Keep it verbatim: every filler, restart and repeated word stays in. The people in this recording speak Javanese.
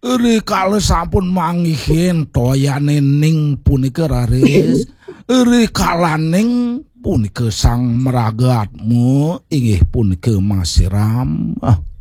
Rikala sampun manggihin toyane ning punika raris. Rikalaning punika sang meragatmu inggih punika Mas Ram. Ah.